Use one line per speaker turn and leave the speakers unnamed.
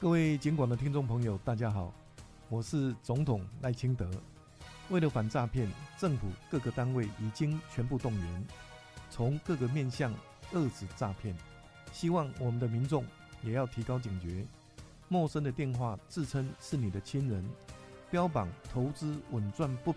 各位警广的听众朋友，大家好，我是总统赖清德。为了反诈骗，政府各个单位已经全部动员，从各个面向遏止诈骗。希望我们的民众也要提高警觉，陌生的电话自称是你的亲人，标榜投资稳赚不